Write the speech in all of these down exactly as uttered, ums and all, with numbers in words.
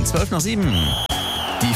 zwölf nach sieben. Die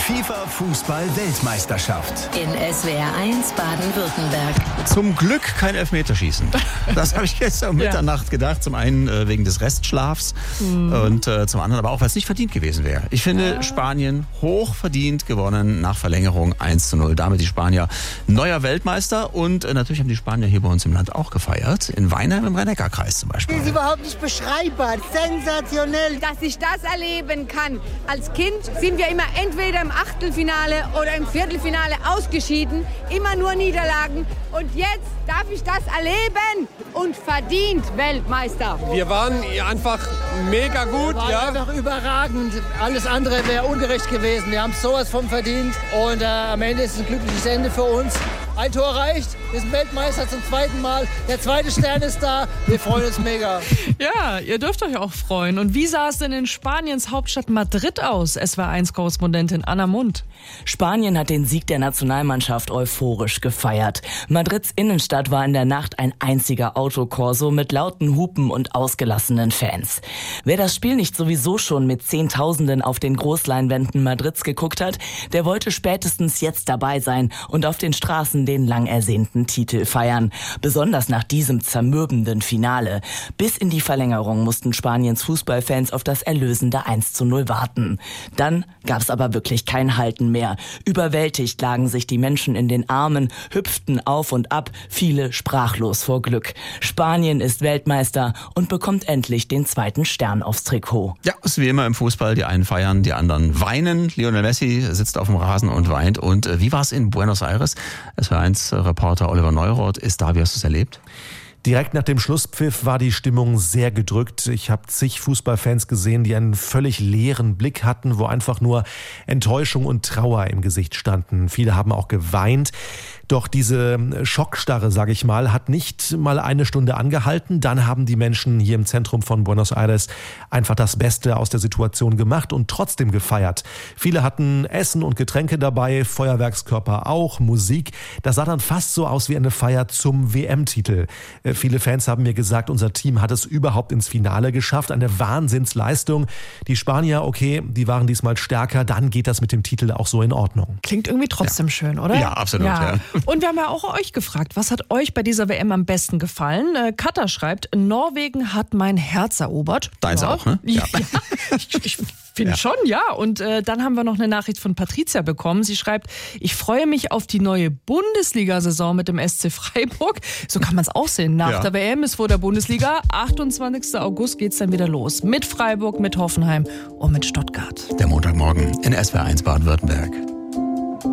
FIFA-Fußball-Weltmeisterschaft. In S W R eins Baden-Württemberg. Zum Glück kein Elfmeterschießen. Das habe ich gestern um Ja. Mitternacht gedacht. Zum einen äh, wegen des Restschlafs mhm. und äh, zum anderen aber auch, weil es nicht verdient gewesen wäre. Ich finde ja. Spanien hochverdient gewonnen nach Verlängerung eins zu null. Damit die Spanier neuer Weltmeister und äh, natürlich haben die Spanier hier bei uns im Land auch gefeiert. In Weinheim im Rhein-Neckar-Kreis zum Beispiel. Das ist überhaupt nicht beschreibbar. Sensationell. Dass ich das erleben kann. Als Kind sind wir immer entweder im Achtelfinale oder im Viertelfinale ausgeschieden. Immer nur Niederlagen. Und jetzt darf ich das erleben und verdient Weltmeister. Wir waren einfach mega gut. Wir waren ja. einfach überragend. Alles andere wäre ungerecht gewesen. Wir haben sowas von verdient. Und äh, am Ende ist es ein glückliches Ende für uns. Ein Tor reicht. Wir sind Weltmeister zum zweiten Mal. Der zweite Stern ist da. Wir freuen uns mega. Ja, ihr dürft euch auch freuen. Und wie sah es denn in Spaniens Hauptstadt Madrid aus? S W R eins Korrespondentin Anna Mund. Spanien hat den Sieg der Nationalmannschaft euphorisch gefeiert. Madrids Innenstadt war in der Nacht ein einziger Autokorso mit lauten Hupen und ausgelassenen Fans. Wer das Spiel nicht sowieso schon mit Zehntausenden auf den Großleinwänden Madrids geguckt hat, der wollte spätestens jetzt dabei sein und auf den Straßen den lang ersehnten Titel feiern. Besonders nach diesem zermürbenden Finale. Bis in die Verlängerung mussten Spaniens Fußballfans auf das erlösende eins zu null warten. Dann gab's aber wirklich kein Halten mehr. Überwältigt lagen sich die Menschen in den Armen, hüpften auf und ab, viele sprachlos vor Glück. Spanien ist Weltmeister und bekommt endlich den zweiten Stern aufs Trikot. Ja, ist wie immer im Fußball. Die einen feiern, die anderen weinen. Lionel Messi sitzt auf dem Rasen und weint. Und äh, wie war es in Buenos Aires? S W R eins Reporter Oliver Neuroth ist da. Wie hast du es erlebt? Direkt nach dem Schlusspfiff war die Stimmung sehr gedrückt. Ich habe zig Fußballfans gesehen, die einen völlig leeren Blick hatten, wo einfach nur Enttäuschung und Trauer im Gesicht standen. Viele haben auch geweint. Doch diese Schockstarre, sage ich mal, hat nicht mal eine Stunde angehalten. Dann haben die Menschen hier im Zentrum von Buenos Aires einfach das Beste aus der Situation gemacht und trotzdem gefeiert. Viele hatten Essen und Getränke dabei, Feuerwerkskörper auch, Musik. Das sah dann fast so aus wie eine Feier zum W M-Titel. Viele Fans haben mir gesagt, unser Team hat es überhaupt ins Finale geschafft. Eine Wahnsinnsleistung. Die Spanier, okay, die waren diesmal stärker. Dann geht das mit dem Titel auch so in Ordnung. Klingt irgendwie trotzdem ja. schön, oder? Ja, absolut. Ja. Ja. Und wir haben ja auch euch gefragt, was hat euch bei dieser W M am besten gefallen? Äh, Katha schreibt, Norwegen hat mein Herz erobert. Deins ja. auch, ne? Ja, ja. ich, ich finde ja. schon, ja. Und äh, dann haben wir noch eine Nachricht von Patricia bekommen. Sie schreibt, ich freue mich auf die neue Bundesliga-Saison mit dem S C Freiburg. So kann man es auch sehen. Nach ja. der W M ist vor der Bundesliga. achtundzwanzigsten August geht es dann wieder los. Mit Freiburg, mit Hoffenheim und mit Stuttgart. Der Montagmorgen in S W R eins Baden-Württemberg.